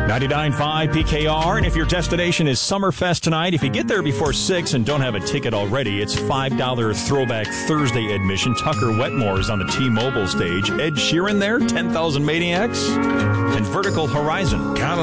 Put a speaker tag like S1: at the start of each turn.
S1: 99.5 PKR, and if your destination is Summerfest tonight, if you get there before 6 and don't have a ticket already, it's $5 Throwback Thursday admission. Tucker Wetmore is on the T-Mobile stage. Ed Sheeran there, 10,000 Maniacs, and Vertical Horizon.